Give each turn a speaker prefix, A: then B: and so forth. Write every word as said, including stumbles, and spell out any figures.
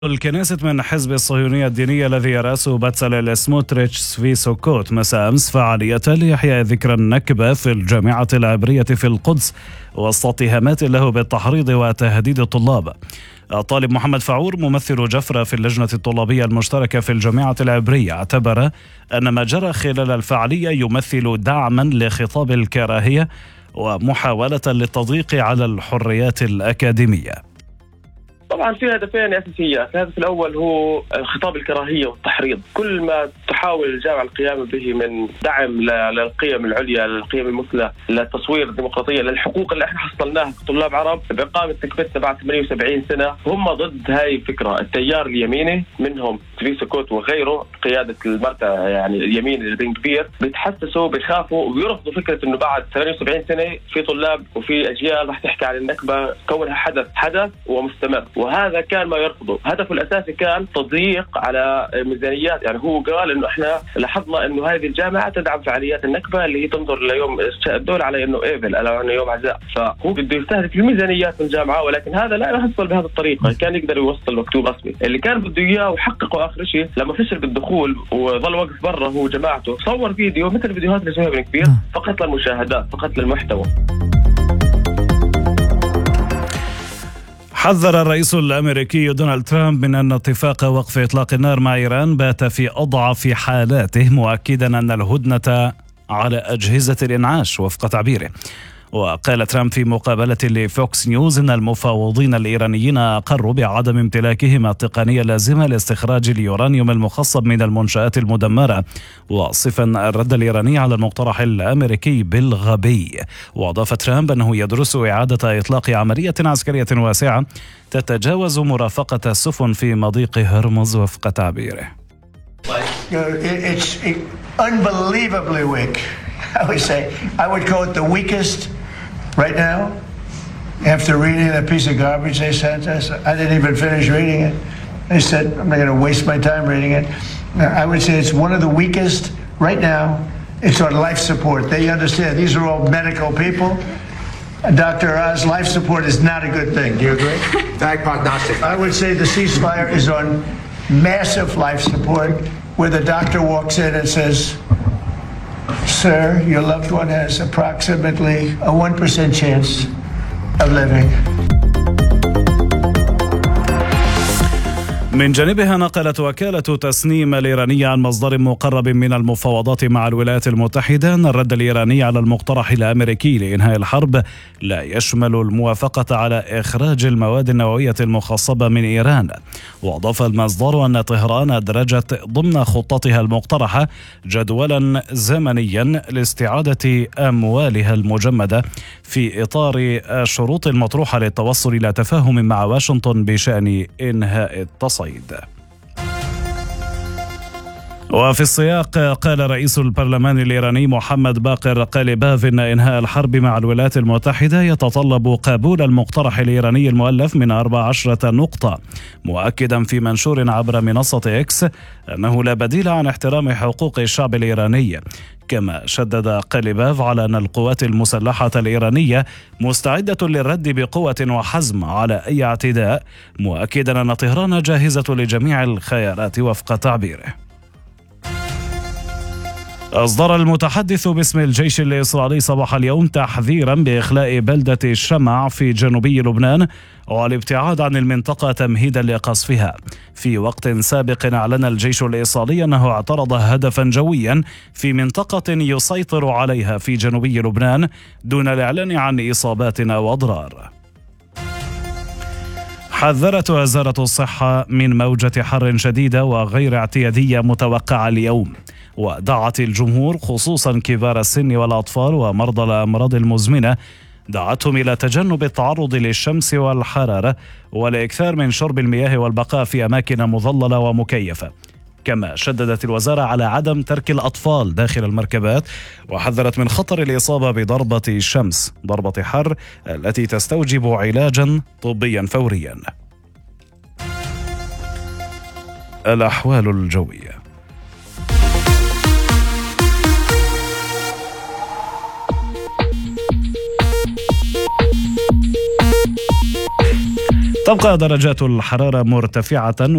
A: الكنيسة من حزب الصهيونية الدينية الذي يرأسه باتساليل سموتريتش في سوكوت مساء أمس فعالية لإحياء ذكرى النكبة في الجامعة العبرية في القدس وسط اتهامات له بالتحريض وتهديد الطلاب. الطالب محمد فعور ممثل جفرة في اللجنة الطلابية المشتركة في الجامعة العبرية اعتبر أن ما جرى خلال الفعالية يمثل دعما لخطاب الكراهية ومحاولة للتضييق على الحريات الأكاديمية.
B: طبعا في هدفين أساسيات، الهدف الأول هو خطاب الكراهية والتحريض. كل ما تحاول الجامعة القيام به من دعم للقيم العليا، للقيم المثلى، للتصوير الديمقراطية، للحقوق اللي احنا حصلناها كطلاب عرب بإقامة نكبتنا بعد ثمانية وسبعين سنة، هم ضد هاي الفكرة. التيار اليميني منهم في سكوت وغيره قيادة المرتع يعني اليمين البن كبير بيتحسسوا بيخافوا وبيرفضوا فكرة إنه بعد ثمانية وسبعين سنة في طلاب وفي أجيال راح تحكي عن النكبة كونها حدث حدث ومستمر، وهذا كان ما يرفضه. هدفه الأساسي كان تضييق على ميزانيات، يعني هو قال إنه إحنا لاحظنا إنه هذه الجامعة تدعم فعاليات النكبة اللي هي تنظر ليوم الدولة على إنه إيفل على إنه يوم عزاء، فهو بده يستهدف الميزانيات من الجامعة، ولكن هذا لا يحصل بهذه الطريقة. كان يقدر يوصل مكتوب رسمي اللي كان بده إياه وحققه آخر شيء لما فشل بالدخول وظل واقف برا هو وجماعته، صور فيديو مثل فيديوهات اللي بن كبير فقط للمشاهدات، فقط للمحتوى.
A: حذر الرئيس الأمريكي دونالد ترامب من أن اتفاق وقف إطلاق النار مع إيران بات في أضعف حالاته، مؤكدا أن الهدنة على أجهزة الإنعاش وفق تعبيره. وقال ترامب في مقابلة لفوكس نيوز أن المفاوضين الإيرانيين أقروا بعدم امتلاكهم التقنية اللازمة لاستخراج اليورانيوم المخصب من المنشآت المدمرة، وصفا الرد الإيراني على المقترح الأمريكي بالغبي. وأضاف ترامب أنه يدرس إعادة إطلاق عملية عسكرية واسعة تتجاوز مرافقة السفن في مضيق هرمز وفق تعبيره.
C: It's unbelievably weak. I would say I would call it the weakest right now. After reading that piece of garbage they sent us, I didn't even finish reading it. They said I'm not going to waste my time reading it. I would say it's one of the weakest right now. It's on life support. They understand these are all medical people. Doctor Oz, life support is not a good thing. Do you agree?
D: Bad prognostic.
C: I would say the ceasefire is on massive life support, where the doctor walks in and says, "Sir, your loved one has approximately a one percent chance of living."
A: من جانبها نقلت وكالة تسنيم الإيرانية عن مصدر مقرب من المفاوضات مع الولايات المتحدة أن الرد الإيراني على المقترح الأمريكي لإنهاء الحرب لا يشمل الموافقة على إخراج المواد النووية المخصبة من إيران. وأضاف المصدر أن طهران أدرجت ضمن خطتها المقترحة جدولا زمنيا لاستعادة أموالها المجمدة في إطار الشروط المطروحة للتوصل إلى تفاهم مع واشنطن بشأن إنهاء التصعيد. وفي السياق قال رئيس البرلمان الإيراني محمد باقر قالباف إن إنهاء الحرب مع الولايات المتحدة يتطلب قبول المقترح الإيراني المؤلف من أربع عشرة نقطة، مؤكدا في منشور عبر منصة إكس أنه لا بديل عن احترام حقوق الشعب الإيراني. كما شدد قالباف على أن القوات المسلحة الإيرانية مستعدة للرد بقوة وحزم على أي اعتداء، مؤكدا أن طهران جاهزة لجميع الخيارات وفق تعبيره. أصدر المتحدث باسم الجيش الإسرائيلي صباح اليوم تحذيرا بإخلاء بلدة الشمع في جنوبي لبنان والابتعاد عن المنطقة تمهيدا لقصفها. في وقت سابق أعلن الجيش الإسرائيلي أنه اعترض هدفا جويا في منطقة يسيطر عليها في جنوبي لبنان دون الإعلان عن إصابات أو أضرار. حذرت وزارة الصحة من موجة حر شديدة وغير اعتيادية متوقعة اليوم، ودعت الجمهور خصوصا كبار السن والأطفال ومرضى الأمراض المزمنة دعتهم إلى تجنب التعرض للشمس والحرارة والإكثار من شرب المياه والبقاء في أماكن مظللة ومكيفة. كما شددت الوزارة على عدم ترك الأطفال داخل المركبات، وحذرت من خطر الإصابة بضربة الشمس ضربة حر التي تستوجب علاجا طبيا فوريا. الأحوال الجوية. تبقى درجات الحرارة مرتفعة